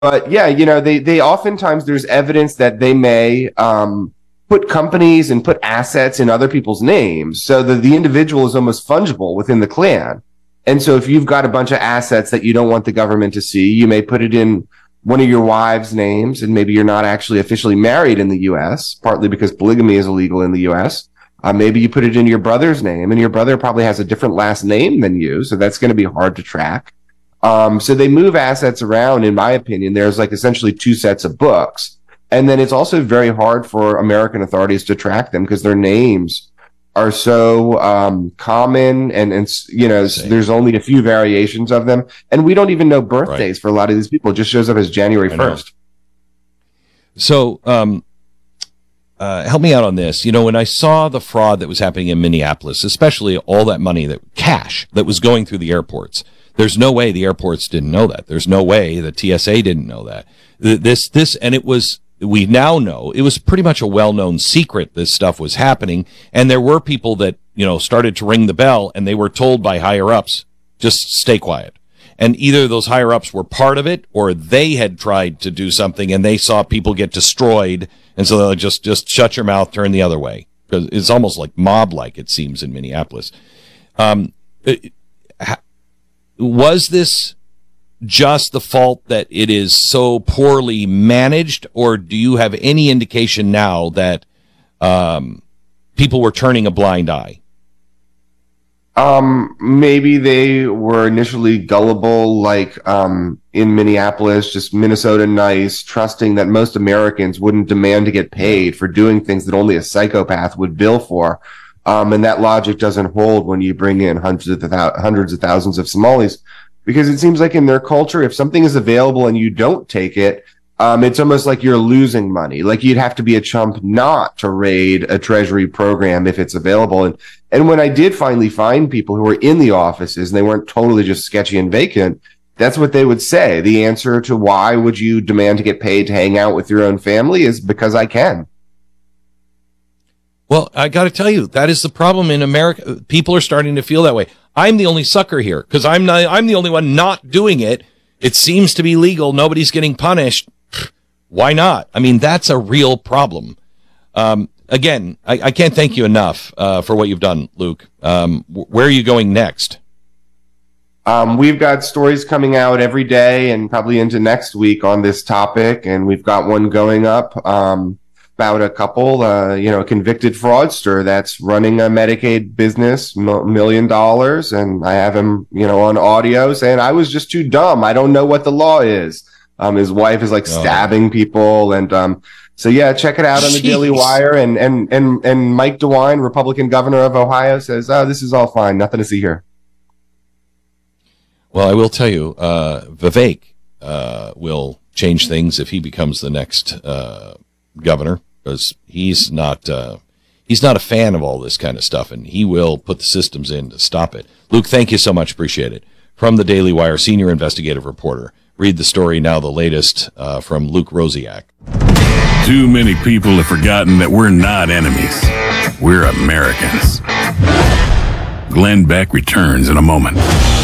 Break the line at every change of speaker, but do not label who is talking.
But yeah, they oftentimes there's evidence that they may put companies and put assets in other people's names, so that the individual is almost fungible within the clan. And so if you've got a bunch of assets that you don't want the government to see, you may put it in one of your wives' names, and maybe you're not actually officially married in the U.S., partly because polygamy is illegal in the U.S. Maybe you put it in your brother's name, and your brother probably has a different last name than you, so that's going to be hard to track. So they move assets around, in my opinion. There's like essentially two sets of books. And then it's also very hard for American authorities to track them because their names are so common, and there's only a few variations of them. And we don't even know birthdays for a lot of these people. It just shows up as January 1st.
So help me out on this. When I saw the fraud that was happening in Minneapolis, especially all that money, cash that was going through the airports, there's no way the airports didn't know that. There's no way the TSA didn't know that. We now know it was pretty much a well-known secret this stuff was happening. And there were people that, started to ring the bell, and they were told by higher ups, just stay quiet. And either those higher ups were part of it, or they had tried to do something and they saw people get destroyed. And so they'll just shut your mouth, turn the other way. Because it's almost like mob-like, it seems, in Minneapolis. Was this just the fault that it is so poorly managed, or do you have any indication now that people were turning a blind eye?
Maybe they were initially gullible, like in Minneapolis, just Minnesota nice, trusting that most Americans wouldn't demand to get paid for doing things that only a psychopath would bill for. And that logic doesn't hold when you bring in hundreds of thousands of Somalis, because it seems like in their culture, if something is available and you don't take it, it's almost like you're losing money. Like you'd have to be a chump not to raid a treasury program if it's available. And when I did finally find people who were in the offices and they weren't totally just sketchy and vacant, that's what they would say. The answer to why would you demand to get paid to hang out with your own family is because I can.
Well, I got to tell you, that is the problem in America. People are starting to feel that way. I'm the only sucker here because I'm the only one not doing it. It seems to be legal. Nobody's getting punished. Why not? I mean, that's a real problem. Again, I can't thank you enough for what you've done, Luke. Where are you going next?
We've got stories coming out every day and probably into next week on this topic. And we've got one going up about a couple, a convicted fraudster that's running a Medicaid business, $1 million. And I have him, on audio saying, I was just too dumb. I don't know what the law is. His wife is stabbing people. And so, yeah, check it out on the Daily Wire. And Mike DeWine, Republican governor of Ohio, says, this is all fine. Nothing to see here.
Well, I will tell you, Vivek will change things if he becomes the next governor, because he's not a fan of all this kind of stuff, and he will put the systems in to stop it. Luke, thank you so much. Appreciate it. From the Daily Wire, senior investigative reporter. Read the story now, the latest from Luke Rosiak.
Too many people have forgotten that we're not enemies. We're Americans. Glenn Beck returns in a moment.